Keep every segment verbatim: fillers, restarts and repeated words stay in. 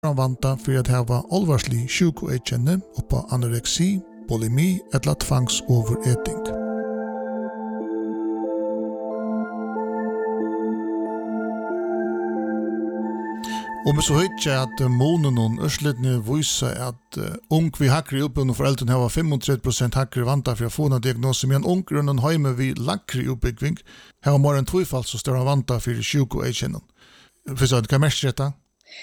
Han vanta för att ha allvarslig sjukoekänne på anorexi, bulimi eller tvångsoverätning. Och med så höjt är att månen och örsledne visar att uh, ung vi hackar upp under föräldrarna har trettiofem procent hackar vanta för att få en diagnos, men ung grunden hemma vid lackrig uppbyggning har mer än tvåfalt så stora vanta för sjukoekännen. Förstår du kan mest detta?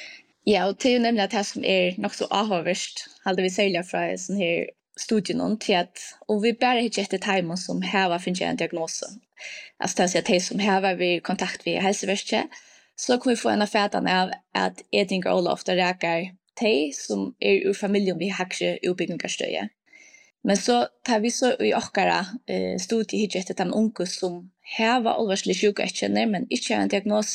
Ja, och det är ju nämligen att det som är nog så avhåverst, hade vi sälja från sån här studien till att om vi bara inte ett time som har finns en diagnos. Alltså det är att det som har vi kontakt med hälsoverket, så kan vi få en affärdan av att Edingar och ofta räkar te som är ur familjen vi hackar utbyggningsstöje. Men så tar vi så i åkara eh, studie hittet den unge som har allvarslig sjukoekänner men inte har en diagnos,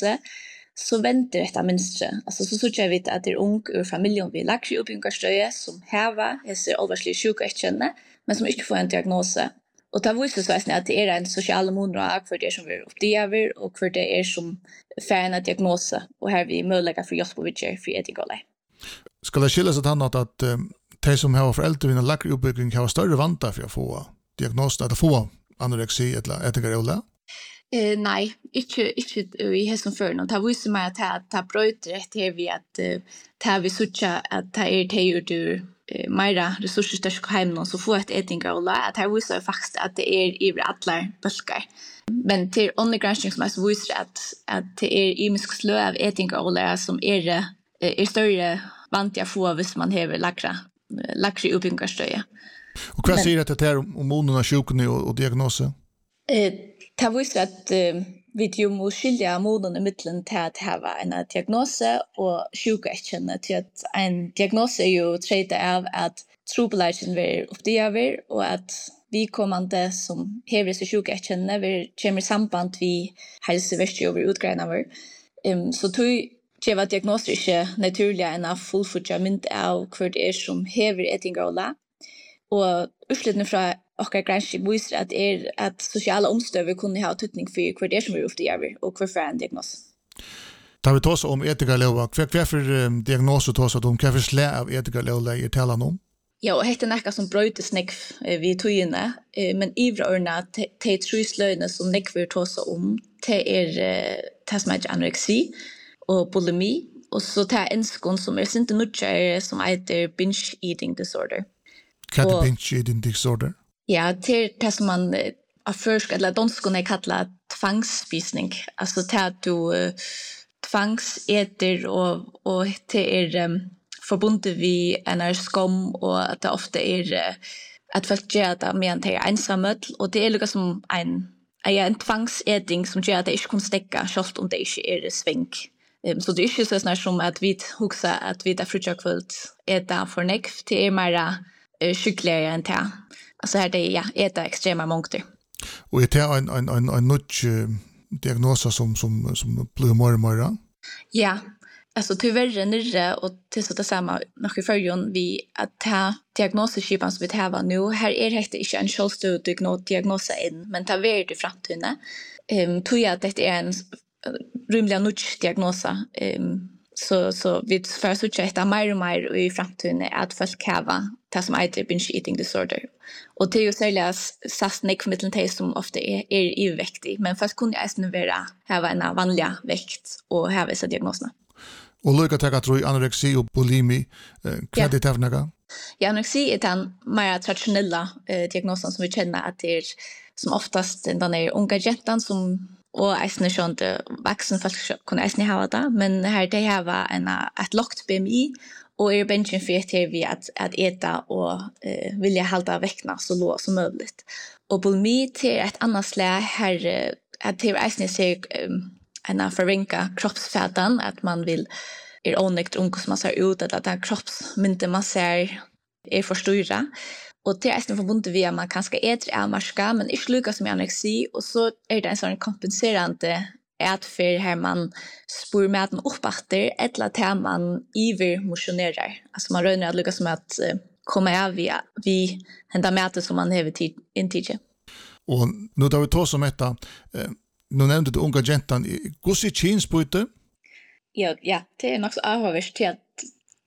så väntar detta minst. Alltså så så jag vet att det är ung ur familjen vi lackar utbyggningsstöje som har hese allvarslig sjukoekänner men som inte får en diagnos. Och det visar sig att det är en social monrag för det som vi upplever och för det är som färna diagnoser och här vi möjliga för just på vilket för etikole. Ska det skilja sig annat att um, de som har föräldrar vid en lackrig uppbyggning har större vanta för att få diagnos eller få anorexi eller etikole? Eh, nej, inte inte i hälsan för något. Det visar mig att det det bröter det vi att det vi söker att det är det ur eh, mera resursstarka hem så får ett etikole att det visar faktiskt att det är i alla bulkar. Men till undergranskning som är visar att att det är imisk slö av etikole som är är större vant jag får hvis man har lackra lackri uppbyggnadstöje. Och vad säger det här om månen och sjukan och, och diagnoser? Eh, det visar att eh, vi ju måste skilja månen i mitten till att ha en diagnos och sjukoekänne till att en diagnos är ju tredje av att trobelagen blir uppdager och att vi kommande som hever sig sjukoekänne vi kommer samband vi hälsoverket över utgrenar um, så tog det var diagnoser inte naturliga än att fullfölja mynd av hur det är som hever etingola och utslutningen från och granskning visar att är att sociala omständigheter kunde ha tydning för hur det är som är uppdager och hur för en diagnos. Tar vi tar oss om etikaloga, vad för diagnoser tar oss att de kan förslä av etikaloga i talan om? Ja, och heter näka som brötes neck vid tøyene, men ivraorna te trusløyene som neck vi tar oss om, det er det som er anoreksi og bulimi, og så det er enskon som er sinte nutjer som heter binge eating disorder. Hva er binge eating disorder? Ja, det er det som man av først, eller danskene er kallet tvangsspisning. Altså det er at du uh, tvangseter, og, og det er um, forbundet vi en skam, og at det ofte er uh, at folk gjør det med en er ensamhet, og det er liksom som en, en tvangseting som gjør at det ikke kan stekke, selv om det ikke er sving. Um, så det er ikke sånn som at vi husker at vi er frutjakvult etter for nekv, det er mer uh, sykligere enn det. Altså her det er ja, etter ekstreme mångter. Og er det en, en, en, en nødt uh, diagnoser som, som, som blir mer og mer? Ja. Alltså tyvärr nere och till så det samma när vi följer vi att ta diagnosskipan som vi har nu här är det inte en självständig diagnos än men ta ver det framtiden. Ehm tror jag att det är en rymlig ny diagnos ehm så så vi för så att mer och mer i framtiden att folk har det som heter binge eating disorder. Och det är ju särskilt sastnick med den som ofta är är överviktig men fast kunde jag ändå vara ha en vanlig vikt och ha vissa diagnoser. Och lukka tega tror jag anorexi och bulimi, vad är det för något? Ja, anorexi är den mer traditionella eh, diagnosen som vi känner att det är som oftast den är unga jättan som och äsne sånt vuxen folk kan äsne ha det, men här det här var en ett lågt B M I och är benchen för att vi att att äta och eh, vilja hålla väckna så lågt som möjligt. Och bulimi till ett annat slag här att det äsne sig en förvinka kroppsfettan att man vill är onekt ung som man ser ut att den kroppsmynte man ser är för stora och det är nästan förbundet via man kanske äter avmarska men inte lika som anorexi och så är det en sån kompenserande ätfärd här man spår maten uppåter eller att man iver motionerar alltså man rönar att lyckas med att komma av via vi hända maten som man har tid intidje. Och nu tar vi ta som detta nu nämnde du unga gentan, hur ser kinsbyte? Ja, ja, det är nog så avhåverst till att